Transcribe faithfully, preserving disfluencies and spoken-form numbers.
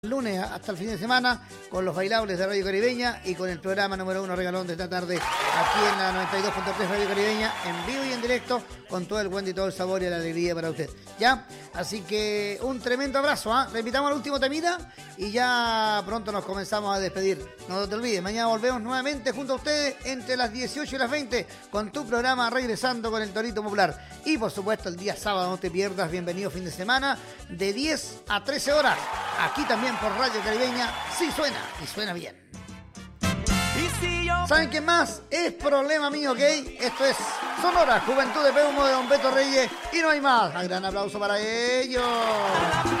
Lunes hasta el fin de semana con los bailables de Radio Caribeña y con el programa número uno regalón de esta tarde aquí en la noventa y dos punto tres Radio Caribeña en vivo y en directo con todo el cuento y todo el sabor y la alegría para usted. ¿Ya? Así que un tremendo abrazo, ¿ah? ¿eh? Le invitamos al último temita y ya pronto nos comenzamos a despedir. No te olvides, mañana volvemos nuevamente junto a ustedes entre las dieciocho y las veinte con tu programa Regresando con el Torito Popular. Y por supuesto el día sábado no te pierdas, bienvenido fin de semana de diez a trece horas. Aquí también por Radio Caribeña, sí suena y suena bien. ¿Saben qué más? Es problema mío, ¿ok? Esto es Sonora, Juventud de Peumo de Don Beto Reyes y no hay más. Un gran aplauso para ellos.